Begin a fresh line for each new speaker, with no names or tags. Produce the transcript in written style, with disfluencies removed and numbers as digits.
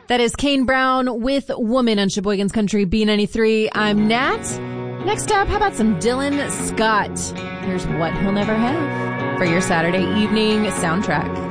That is Kane Brown with Woman on Sheboygan's Country B93. I'm Nat. Next up, how about some Dylan Scott? Here's What He'll Never Have for your Saturday evening soundtrack.